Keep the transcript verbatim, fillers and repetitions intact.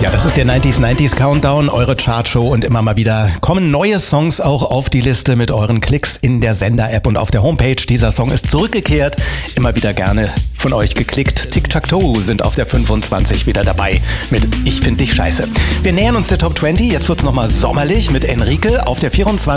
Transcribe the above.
Ja, das ist der neunziger neunzig Countdown, eure Chartshow, und immer mal wieder kommen neue Songs auch auf die Liste mit euren Klicks in der Sender-App und auf der Homepage. Dieser Song ist zurückgekehrt, immer wieder gerne von euch geklickt. Tic-Tac-Toe sind auf der fünfundzwanzig wieder dabei mit Ich find dich scheiße. Wir nähern uns der Top zwanzig, jetzt wird's nochmal sommerlich mit Enrique auf der vierundzwanzig.